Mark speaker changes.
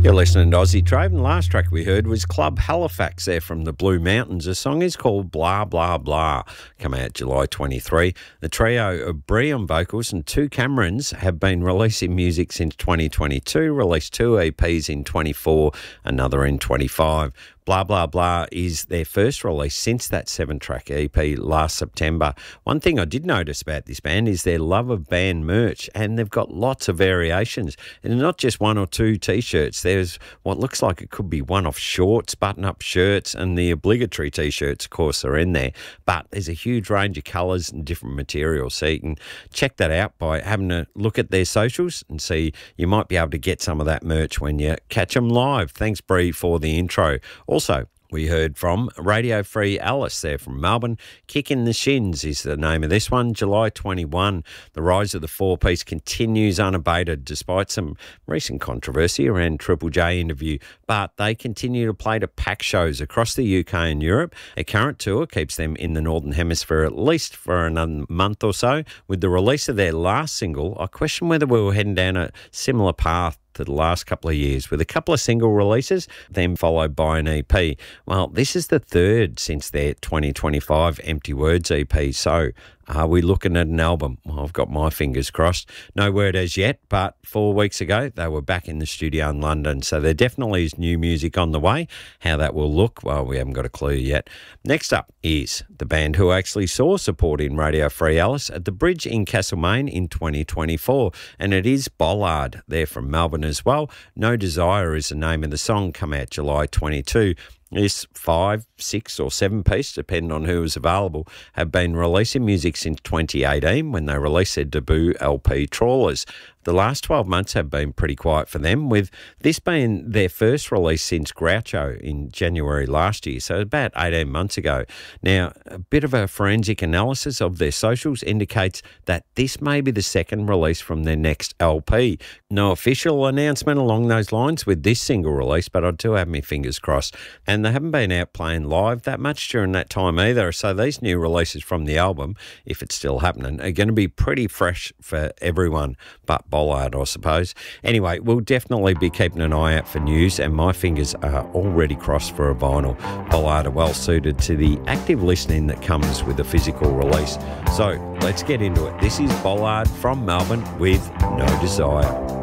Speaker 1: You're listening to Aussie Trade, and the last track we heard was Club Halifax there from the Blue Mountains. The song is called Blah Blah Blah, come out July 23. The trio of Brie on vocals and two Camerons have been releasing music since 2022, released 2 EPs in 24, another in 25. Blah Blah Blah is their first release since that 7-track EP last September. One thing I did notice about this band is their love of band merch, and they've got lots of variations. And not just 1 or 2 T-shirts. There's what looks like it could be one-off shorts, button-up shirts, and the obligatory T-shirts, of course, are in there. But there's a huge range of colours and different materials, so you can check that out by having a look at their socials and see you might be able to get some of that merch when you catch them live. Thanks, Brie, for the intro. Also, we heard from Radio Free Alice there from Melbourne. Kickin' the Shins is the name of this one, July 21. The rise of the 4-piece continues unabated despite some recent controversy around Triple J interview, but they continue to play to pack shows across the UK and Europe. A current tour keeps them in the Northern Hemisphere at least for another month or so. With the release of their last single, I question whether we were heading down a similar path to the last couple of years, with a couple of single releases, then followed by an EP. Well, this is the third since their 2025 Empty Words EP, so are we looking at an album? Well, I've got my fingers crossed. No word as yet, but 4 weeks ago they were back in the studio in London, so there definitely is new music on the way. How that will look, well, we haven't got a clue yet. Next up is the band who actually saw support in Radio Free Alice at the Bridge in Castlemaine in 2024, and it is Bollard. They're from Melbourne as well. No Desire is the name of the song, come out July 22. This 5, 6 or 7-piece, depending on who is available, have been releasing music since 2018 when they released their debut LP Trawlers. The last 12 months have been pretty quiet for them, with this being their first release since Groucho in January last year, so about 18 months ago. Now, a bit of a forensic analysis of their socials indicates that this may be the second release from their next LP. No official announcement along those lines with this single release, but I do have my fingers crossed. And they haven't been out playing live that much during that time either, so these new releases from the album, if it's still happening, are going to be pretty fresh for everyone but Bollard, I suppose. Anyway, we'll definitely be keeping an eye out for news, and my fingers are already crossed for a vinyl. Bollard are well suited to the active listening that comes with a physical release. So let's get into it. This is Bollard from Melbourne with No Desire.